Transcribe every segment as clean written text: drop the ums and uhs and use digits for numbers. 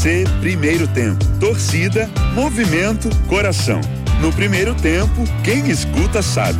Primeiro tempo. Torcida, movimento, coração. No primeiro tempo, quem escuta sabe.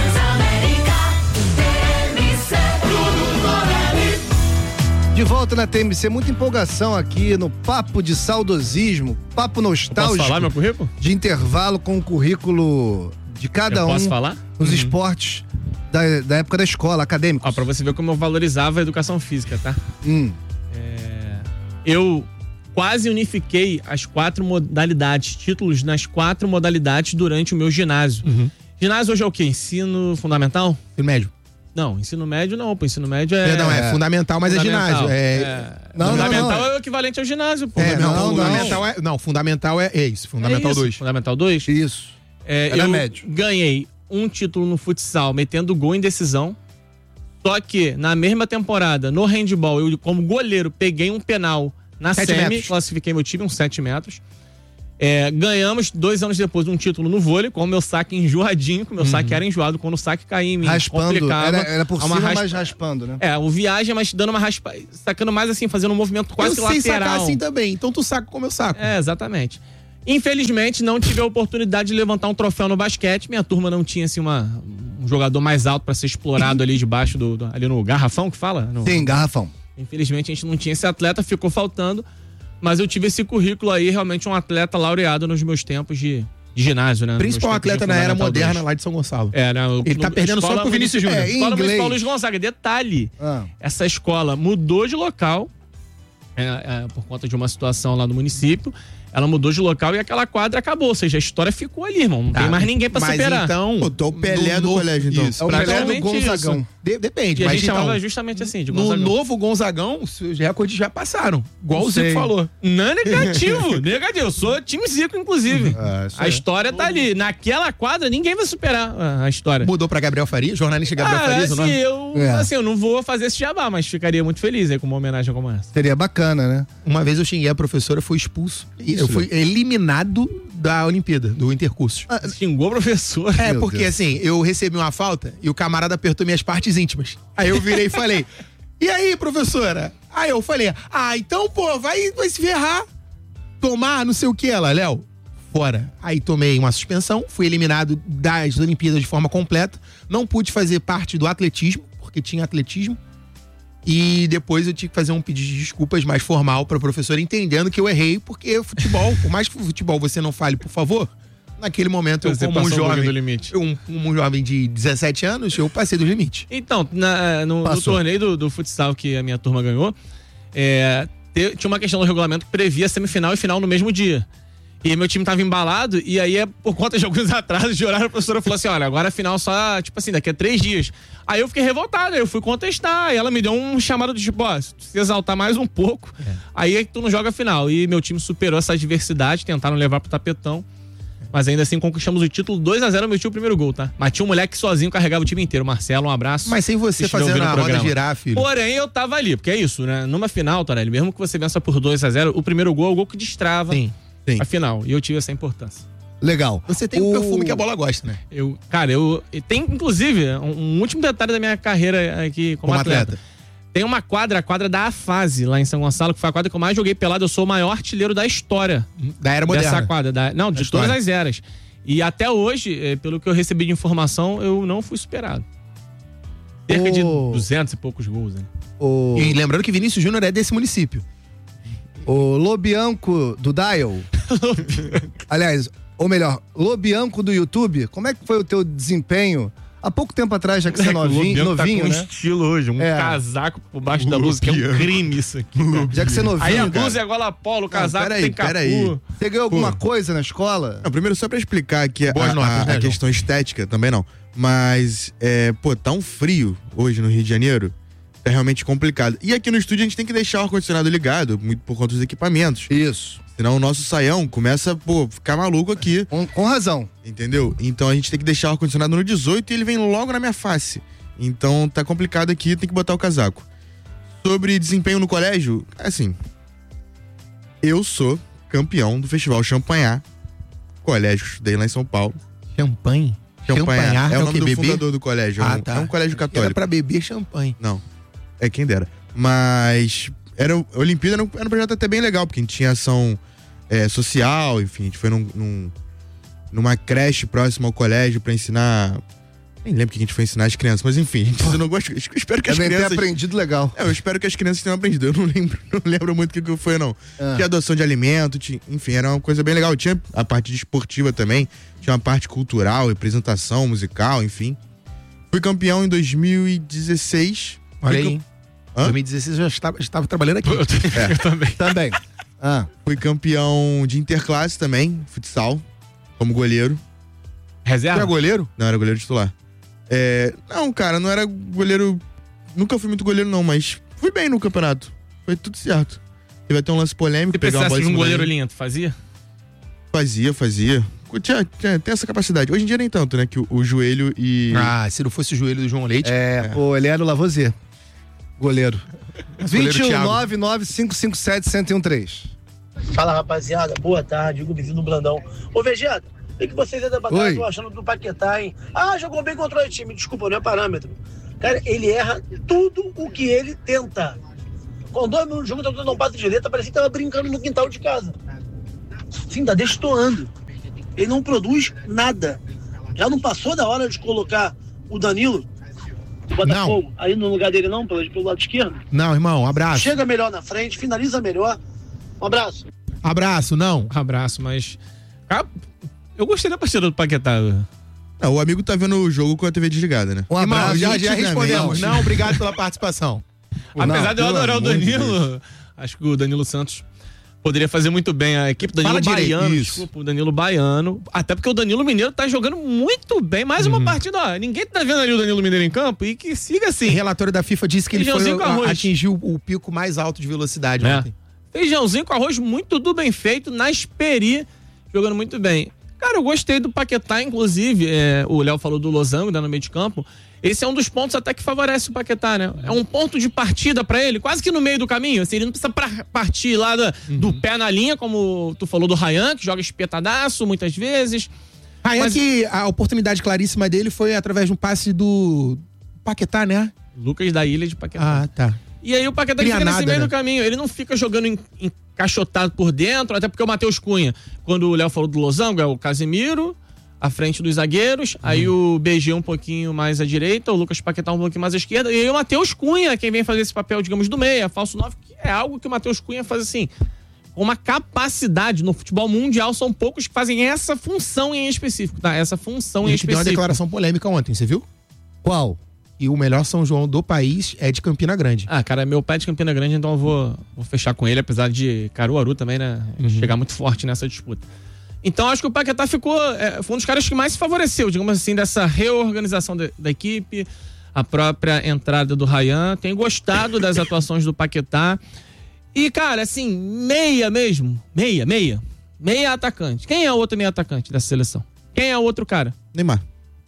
De volta na TMC, muita empolgação aqui no papo de saudosismo, papo nostálgico. Posso falar meu currículo? De intervalo com o currículo de cada um. Posso falar? Nos esportes da época da escola, acadêmicos. Ó, pra você ver como eu valorizava a educação física, tá? Eu quase unifiquei as 4 modalidades, títulos nas 4 modalidades durante o meu ginásio. Ginásio hoje é o quê? Ensino fundamental? Ensino médio. Não, ensino médio não, pô. Ensino médio é... Perdão, é fundamental, mas fundamental. é ginásio. Não, fundamental é o equivalente ao ginásio, pô. Fundamental é isso. Fundamental 2. Fundamental 2? Isso. Eu ganhei um título no futsal metendo gol em decisão. Só que na mesma temporada, no handball, eu como goleiro peguei um penal na semi, classifiquei meu time uns 7 metros. Ganhamos 2 anos depois um título no vôlei, com o meu saque enjoadinho, que o meu saque era enjoado. Quando o saque caía em mim, complicava. Era por cima, mas raspando, né? O viagem, mas dando uma sacando mais assim, fazendo um movimento quase lateral. Eu sei sacar assim também, então tu saca como eu saco. Exatamente. Infelizmente, não tive a oportunidade de levantar um troféu no basquete. Minha turma não tinha, assim, um jogador mais alto pra ser explorado ali debaixo ali no garrafão, que fala? Sim, garrafão. Infelizmente, a gente não tinha esse atleta, ficou faltando. Mas eu tive esse currículo aí, realmente um atleta laureado nos meus tempos de ginásio, né? Principal atleta na era moderna lá de São Gonçalo. Ele tá perdendo só pro Vinícius Júnior. Escola Municipal Luiz Gonzaga. Detalhe, essa escola mudou de local por conta de uma situação lá no município. Ela mudou de local e aquela quadra acabou. Ou seja, a história ficou ali, irmão. Não tem mais ninguém pra superar. Então, o Pelé do colégio, então. É o Pelé do Gonzagão. Depende, e mas a gente chamava justamente assim, de Gonzagão. No novo Gonzagão, os recordes já passaram. Igual o Zico falou. Não, negativo. Negativo. Eu sou time Zico, inclusive. A história tá ali. Naquela quadra, ninguém vai superar a história. Mudou pra Gabriel Farias? Jornalista Gabriel Farias, assim, eu não vou fazer esse jabá, mas ficaria muito feliz aí com uma homenagem como essa. Seria bacana, né? Uma vez eu xinguei a professora, fui expulso. Eu fui eliminado da Olimpíada, do Intercursos. Xingou a professora. Porque assim, eu recebi uma falta e o camarada apertou minhas partes íntimas. Aí eu virei e falei, e aí, professora? Aí eu falei, então, pô, vai se ferrar. Tomar não sei o que, ela, Léo. Fora. Aí tomei uma suspensão, fui eliminado das Olimpíadas de forma completa. Não pude fazer parte do atletismo, porque tinha atletismo. E depois eu tive que fazer um pedido de desculpas mais formal pra professora, entendendo que eu errei, porque futebol, por mais que o futebol você não fale, por favor, naquele momento você eu como um jovem de 17 anos, eu passei do limite. Então, no torneio do futsal que a minha turma ganhou, tinha uma questão do regulamento que previa semifinal e final no mesmo dia. E meu time tava embalado, e aí, por conta de alguns atrasos de horário, a professora falou assim, olha, agora a final só, tipo assim, daqui a 3 dias. Aí eu fiquei revoltado, aí eu fui contestar, e ela me deu um chamado de tipo, se tu se exaltar mais um pouco, aí é que tu não joga a final. E meu time superou essa adversidade, tentaram levar pro tapetão, mas ainda assim conquistamos o título 2-0, eu meti o primeiro gol, tá? Mas tinha um moleque que sozinho carregava o time inteiro, Marcelo, um abraço. Mas sem você fazendo a roda girar, filho. Porém, eu tava ali, porque é isso, né? Numa final, Torelli, mesmo que você vença por 2-0, o primeiro gol é o gol que destrava. Sim. Afinal, e eu tive essa importância. Legal. Você tem o perfume que a bola gosta, né? Tem, inclusive, um último detalhe da minha carreira aqui como atleta. Tem uma quadra, a quadra da AFASE, lá em São Gonçalo, que foi a quadra que eu mais joguei pelado. Eu sou o maior artilheiro da história. Da era moderna. Dessa quadra. De todas as eras. E até hoje, pelo que eu recebi de informação, eu não fui superado. Cerca de 200 e poucos gols, né? E lembrando que Vinícius Júnior é desse município. O Lobianco do Dial. Aliás, ou melhor, Lobianco do YouTube. Como é que foi o teu desempenho? Há pouco tempo atrás, já que você é novinho, tá com né? estilo hoje, casaco por baixo da blusa, que é um crime isso aqui. Já que você é novinho, aí a blusa é gola polo, o casaco tem capuz. Você ganhou alguma coisa na escola? Não, primeiro só pra explicar aqui a questão estética, também não. Mas, tá um frio hoje no Rio de Janeiro. É realmente complicado. E aqui no estúdio a gente tem que deixar o ar-condicionado ligado, muito por conta dos equipamentos. Isso. Senão o nosso saião começa a ficar maluco aqui. Com razão. Entendeu? Então a gente tem que deixar o ar-condicionado no 18 e ele vem logo na minha face. Então tá complicado aqui, tem que botar o casaco. Sobre desempenho no colégio, assim, eu sou campeão do Festival Champanhar, colégio que estudei lá em São Paulo. Champanhe? Champanhar é o nome do fundador do colégio. É um colégio católico. Era pra beber champanhe. Não. Quem dera. Mas A Olimpíada era um projeto até bem legal, porque a gente tinha ação social, enfim, a gente foi numa creche próxima ao colégio pra ensinar. Nem lembro o que a gente foi ensinar as crianças, mas enfim, a gente ensinou algumas coisas. Eu espero que as crianças. Devem ter aprendido legal. Eu espero que as crianças tenham aprendido. Eu não lembro muito o que foi, não. Tinha adoção de alimento, enfim, era uma coisa bem legal. Tinha a parte esportiva também, tinha uma parte cultural, representação musical, enfim. Fui campeão em 2016. Olha aí, hein? 2016 eu já estava trabalhando aqui. Eu também. Fui campeão de interclasse também, futsal, como goleiro. Reserva? Você é goleiro? Não, era goleiro titular. Não, cara, não era goleiro. Nunca fui muito goleiro, não, mas fui bem no campeonato. Foi tudo certo. Teve até um lance polêmico. Se precisasse de um goleiro lindo, fazia? Fazia. Tem essa capacidade. Hoje em dia nem tanto, né? Que o joelho e. Se não fosse o joelho do João Leite. Pô, ele era o Lavoisier. Goleiro. Goleiro 21-99557-1013. Fala, rapaziada. Boa tarde. Hugo Vizinho do Blandão. Ô, Vegeta, o que vocês aí da batalha estão achando do Paquetá, hein? Jogou bem contra o time. Desculpa, não é parâmetro. Cara, ele erra tudo o que ele tenta. Com 2 minutos de jogo, tá dando um passe direito, parecia que tava brincando no quintal de casa. Sim, tá destoando. Ele não produz nada. Já não passou da hora de colocar o Danilo, o Botafogo, aí no lugar dele não, pelo lado esquerdo? Não, irmão, abraço. Chega melhor na frente, finaliza melhor. Um abraço. Abraço, mas... Cara, eu gostei da partida do Paquetá. Não, o amigo tá vendo o jogo com a TV desligada, né? Um abraço, irmão, já respondemos. Não, obrigado pela participação. Apesar de eu adorar o Danilo, acho que o Danilo Santos poderia fazer muito bem. A equipe do Danilo Baiano, desculpa, o Danilo Baiano. Até porque o Danilo Mineiro tá jogando muito bem. Mais uma partida, ninguém tá vendo ali o Danilo Mineiro em campo e que siga assim. O relatório da FIFA disse que ele atingiu o pico mais alto de velocidade ontem. Feijãozinho com arroz, muito do bem feito, na Esperi, jogando muito bem. Cara, eu gostei do Paquetá, inclusive, o Léo falou do Losango, né, no meio de campo. Esse é um dos pontos até que favorece o Paquetá, né? É um ponto de partida pra ele, quase que no meio do caminho. Assim, ele não precisa partir lá do pé na linha, como tu falou do Ryan, que joga espetadaço muitas vezes. Ryan, que a oportunidade claríssima dele foi através de um passe do Paquetá, né? Lucas da Ilha de Paquetá. Tá. E aí o Paquetá fica nesse meio do caminho. Ele não fica jogando encaixotado por dentro, até porque o Matheus Cunha, quando o Léo falou do Losango, é o Casemiro à frente dos zagueiros, aí o BG um pouquinho mais à direita, o Lucas Paquetá um pouquinho mais à esquerda, e aí o Matheus Cunha, quem vem fazer esse papel, digamos, do meia, falso 9, que é algo que o Matheus Cunha faz assim, com uma capacidade. No futebol mundial, são poucos que fazem essa função em específico, tá? Essa função em específico. Deu uma declaração polêmica ontem, você viu? Qual? E o melhor São João do país é de Campina Grande. Cara, meu pai é de Campina Grande, então eu vou fechar com ele, apesar de Caruaru também, né? Chegar muito forte nessa disputa. Então, acho que o Paquetá foi um dos caras que mais se favoreceu, digamos assim, dessa reorganização da equipe, a própria entrada do Ryan. Tenho gostado das atuações do Paquetá. E, cara, assim, meia mesmo. Meia atacante. Quem é o outro meia atacante dessa seleção? Quem é o outro cara? Neymar.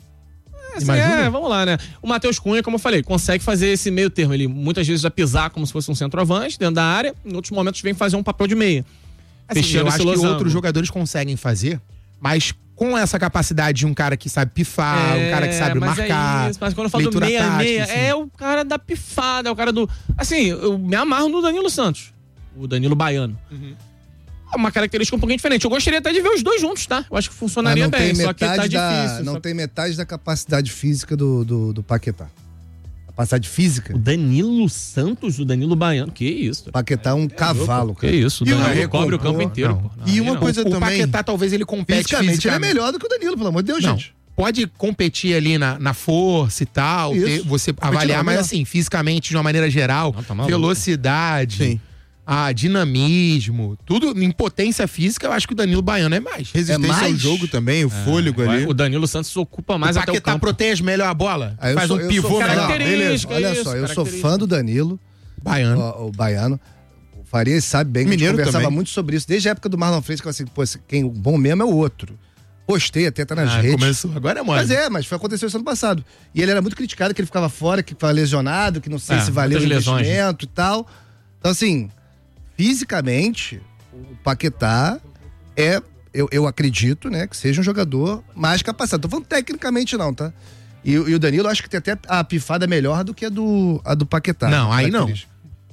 Vamos lá, né? O Matheus Cunha, como eu falei, consegue fazer esse meio termo. Ele muitas vezes vai pisar como se fosse um centroavante dentro da área, em outros momentos vem fazer um papel de meia. Assim, eu acho que outros jogadores conseguem fazer, mas com essa capacidade de um cara que sabe pifar, um cara que sabe marcar. Mas quando eu falo do meia, assim, é o cara da pifada, é o cara do... Assim, eu me amarro no Danilo Santos, o Danilo Baiano. É uma característica um pouquinho diferente. Eu gostaria até de ver os dois juntos, tá? Eu acho que funcionaria bem, só que tá difícil. Não tem metade da capacidade física do Paquetá. Capacidade física. O Danilo Santos, o Danilo Baiano, que isso? O Paquetá é um cavalo, cara. Que isso, o Danilo cobre o campo inteiro. Pô. Não, e uma coisa também... O Paquetá talvez ele compete fisicamente. Ele é melhor do que o Danilo, pelo amor de Deus, gente. Pode competir ali na força e tal, você avaliar, mas assim, fisicamente, de uma maneira geral, velocidade... dinamismo, tudo em potência física, eu acho que o Danilo Baiano é mais. Resistência ao jogo também, o fôlego ali. O Danilo Santos ocupa mais até o campo. O Paquetá protege melhor a bola, faz um pivô melhor. Beleza, olha só, eu sou fã do Danilo Baiano. O Baiano. O Farias sabe bem que a gente conversava muito sobre isso, desde a época do Marlon Freitas, que eu assim, pô, quem o bom mesmo é o outro. Postei até, tá nas redes. Começou, agora é mole. Mas aconteceu isso ano passado. E ele era muito criticado, que ele ficava fora, que ficava lesionado, que não sei se valeu o investimento e tal. Então assim... Fisicamente, o Paquetá eu acredito, né, que seja um jogador mais capacitado. Tô falando tecnicamente não, tá? E o Danilo, acho que tem até a pifada melhor do que a do Paquetá. Não, aí não.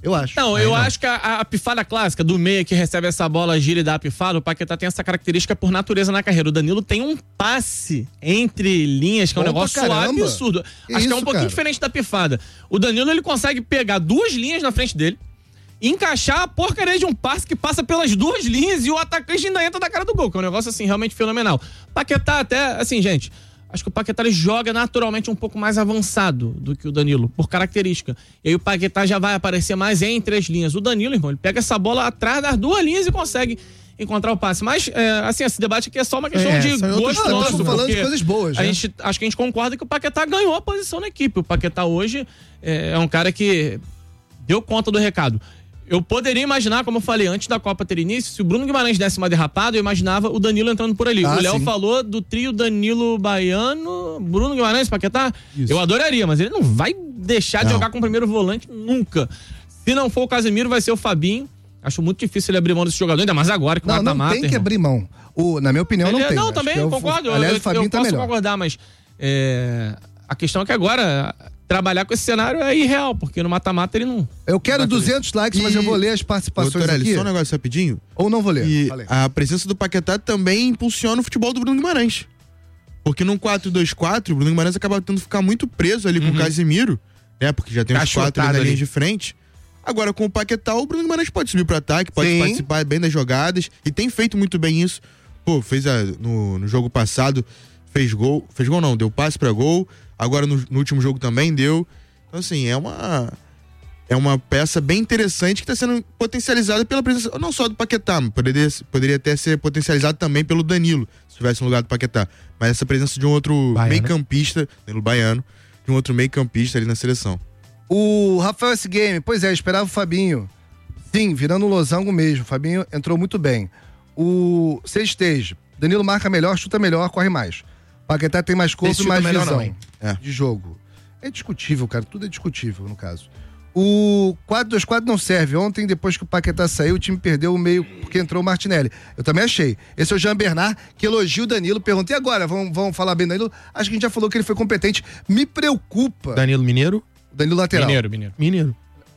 Eu acho. Não, eu acho que a pifada clássica do meia que recebe essa bola, gira e dá a pifada, o Paquetá tem essa característica por natureza na carreira. O Danilo tem um passe entre linhas, que é um negócio suave e absurdo. Acho que é um pouquinho diferente da pifada. O Danilo, ele consegue pegar 2 linhas na frente dele, encaixar a porcaria de um passe que passa pelas 2 linhas e o atacante ainda entra da cara do gol, que é um negócio, assim, realmente fenomenal. Paquetá até, assim, gente... Acho que o Paquetá ele joga naturalmente um pouco mais avançado do que o Danilo, por característica. E aí o Paquetá já vai aparecer mais entre as linhas. O Danilo, irmão, ele pega essa bola atrás das 2 linhas e consegue encontrar o passe. Mas, assim, esse debate aqui é só uma questão de gosto nosso. Estamos falando de coisas boas, né? Acho que a gente concorda que o Paquetá ganhou a posição na equipe. O Paquetá hoje é um cara que deu conta do recado. Eu poderia imaginar, como eu falei, antes da Copa ter início, se o Bruno Guimarães desse uma derrapada, eu imaginava o Danilo entrando por ali. O Léo falou do trio Danilo Baiano, Bruno Guimarães, Paquetá. Isso. Eu adoraria, mas ele não vai deixar de jogar com o primeiro volante nunca. Se não for o Casemiro, vai ser o Fabinho. Acho muito difícil ele abrir mão desse jogador, ainda mais agora que o mata-mata. Não tem que abrir mão. Na minha opinião, não tem. Não, também, concordo. Aliás, o Fabinho tá melhor. Eu posso concordar, mas a questão é que agora... Trabalhar com esse cenário é irreal, porque no mata-mata ele não... Eu quero 200 likes, mas eu vou ler as participações aqui. Só um negócio rapidinho. Ou não vou ler. E a presença do Paquetá também impulsiona o futebol do Bruno Guimarães. Porque num 4-2-4, o Bruno Guimarães acaba tendo que ficar muito preso ali com o Casemiro, né? Porque já tem os 4 ali na linha de frente. Agora, com o Paquetá, o Bruno Guimarães pode subir pro ataque, pode participar bem das jogadas, e tem feito muito bem isso. Pô, fez no jogo passado, fez gol não, deu passe pra gol. Agora no último jogo também deu. Então, assim, é uma peça bem interessante que está sendo potencializada pela presença, não só do Paquetá, poderia até ser potencializado também pelo Danilo, se estivesse no lugar do Paquetá. Mas essa presença de um outro meio-campista, Danilo Baiano, de um outro meio-campista ali na seleção. O Rafael S. Game, pois é, esperava o Fabinho. Sim, virando um losango mesmo. O Fabinho entrou muito bem. O Sextejo, Danilo marca melhor, chuta melhor, corre mais. Paquetá tem mais corpo e mais visão de jogo. É discutível, cara. Tudo é discutível, no caso. O 4-2-4 não serve. Ontem, depois que o Paquetá saiu, o time perdeu o meio porque entrou o Martinelli. Eu também achei. Esse é o Jean Bernard, que elogia o Danilo. Perguntei agora, vamos falar bem do Danilo? Acho que a gente já falou que ele foi competente. Me preocupa... Danilo Mineiro? Danilo lateral. Mineiro.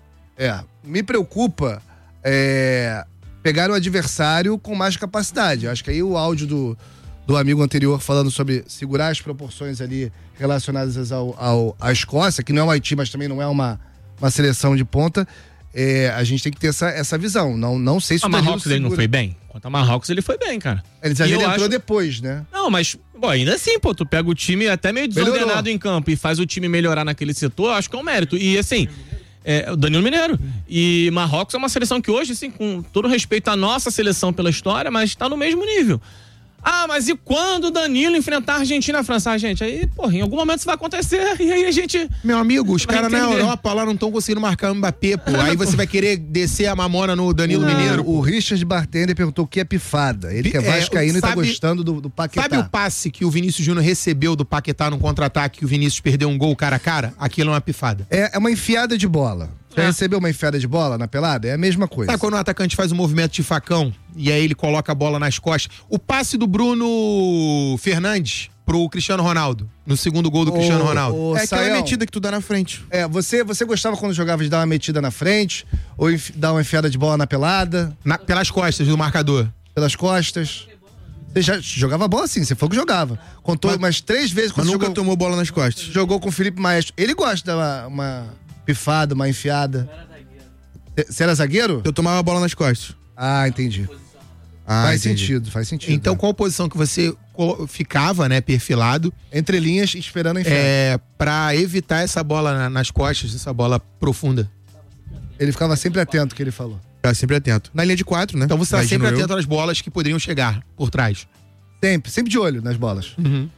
Me preocupa pegar o adversário com mais capacidade. Acho que aí o áudio do amigo anterior falando sobre segurar as proporções ali relacionadas à Escócia, que não é o Haiti, mas também não é uma seleção de ponta, a gente tem que ter essa visão. Não sei se o Marrocos ele não foi bem? Contra a Marrocos ele foi bem, cara. Ele entrou depois, né? Não, mas ainda assim, tu pega o time até meio desordenado em campo e faz o time melhorar naquele setor, acho que é um mérito. E assim... o Danilo Mineiro. E Marrocos é uma seleção que hoje, assim, com todo respeito à nossa seleção pela história, mas tá no mesmo nível. Mas e quando o Danilo enfrentar a Argentina e a França? Gente, aí, em algum momento isso vai acontecer e aí a gente... Meu amigo, os caras na Europa lá não estão conseguindo marcar o Mbappé, pô. Aí você vai querer descer a mamona no Danilo Mineiro. O Richard Bartender perguntou o que é pifada. Ele que é vascaíno e tá gostando do Paquetá. Sabe o passe que o Vinícius Júnior recebeu do Paquetá no contra-ataque que o Vinícius perdeu um gol cara a cara? Aquilo é uma pifada. É uma enfiada de bola. Já recebeu uma enfiada de bola na pelada? É a mesma coisa. Sabe quando o atacante faz um movimento de facão e aí ele coloca a bola nas costas? O passe do Bruno Fernandes pro Cristiano Ronaldo, no segundo gol do Cristiano Ronaldo. Aquela metida que tu dá na frente. Você gostava quando jogava de dar uma metida na frente? Ou dar uma enfiada de bola na pelada? Pelas costas do marcador. Pelas costas. Você já jogava bola assim, você foi que jogava. Contou umas 3 vezes. Mas nunca tomou bola nas costas. Jogou com o Felipe Maestro. Ele gosta de dar uma pifada, uma enfiada. Você era zagueiro? Eu tomava a bola nas costas. Entendi. Faz sentido. Então, qual posição que você ficava, né, perfilado? Entre linhas, esperando a enfiada. Pra evitar essa bola nas costas, essa bola profunda. Ele ficava sempre atento, que ele falou. Ficava sempre atento. Na linha de 4, né? Então você tá sempre atento às bolas que poderiam chegar por trás. Sempre de olho nas bolas.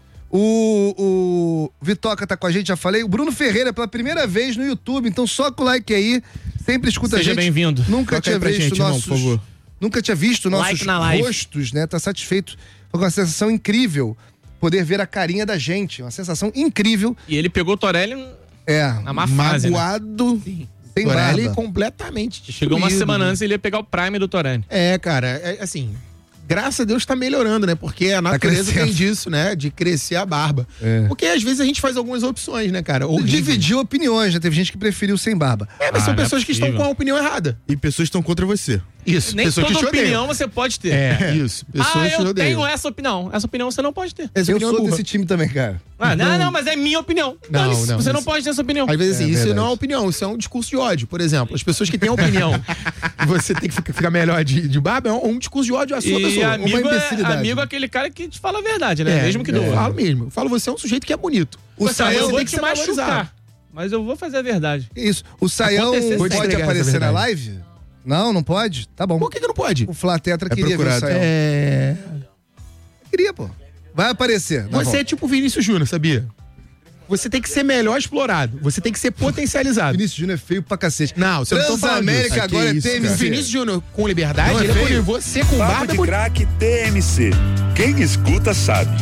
O Vitoca tá com a gente, já falei. O Bruno Ferreira pela primeira vez no YouTube, então só com o like aí. Sempre escuta a gente. Seja bem-vindo. Nunca tinha visto nossos rostos, né? Tá satisfeito. Foi uma sensação incrível poder ver a carinha da gente. Uma sensação incrível. E ele pegou o Torelli na má fase, magoado. Né? Sem Torelli barba. completamente destruído. Chegou uma semana antes e ele ia pegar o Prime do Torelli. Cara, assim... graças a Deus tá melhorando, né? Porque a natureza tem disso, né? De crescer a barba. Porque às vezes a gente faz algumas opções, né, cara? Dividiu opiniões, já teve gente que preferiu sem barba. Mas são pessoas que estão com a opinião errada. E pessoas estão contra você. Isso, nem pessoas toda que opinião você pode ter. Isso. Pessoas eu tenho essa opinião. Essa opinião você não pode ter. Eu sou desse time também, cara. Não, mas é minha opinião. Não, você não pode ter essa opinião. Às vezes assim, isso não é uma opinião, isso é um discurso de ódio, por exemplo. As pessoas que têm a opinião que você tem que ficar melhor de barba é um discurso de ódio à sua pessoa. Amigo é aquele cara que te fala a verdade, né? Mesmo que doa. Eu falo mesmo. Eu falo, você é um sujeito que é bonito. Eu vou te machucar, mas eu vou fazer a verdade. Isso. O Saião pode aparecer na live? Não pode? Tá bom. Por que não pode? O Flá Tetra queria ver o Saião. Queria, pô. Vai aparecer. Você é tipo o Vinícius Júnior, sabia? Você tem que ser melhor explorado. Você tem que ser potencializado. Vinícius Júnior é feio pra cacete. Não, você não tá falando Transamérica disso. agora é TMC. Vinícius Júnior com liberdade, ele é bonito. Você com barba de craque TMC. Quem escuta sabe.